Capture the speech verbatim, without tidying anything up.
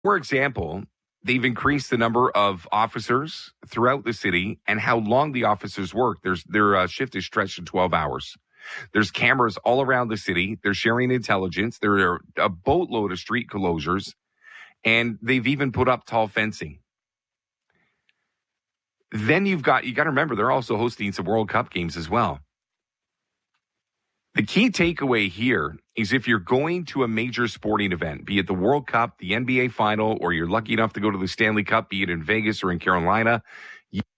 For example, they've increased the number of officers throughout the city and how long the officers work. There's their uh, shift is stretched to twelve hours. There's cameras all around the city. They're sharing intelligence. There are a boatload of street closures, and they've even put up tall fencing. Then you've got, you got to remember, they're also hosting some World Cup games as well. The key takeaway here is if you're going to a major sporting event, be it the World Cup, the N B A final, or you're lucky enough to go to the Stanley Cup, be it in Vegas or in Carolina, you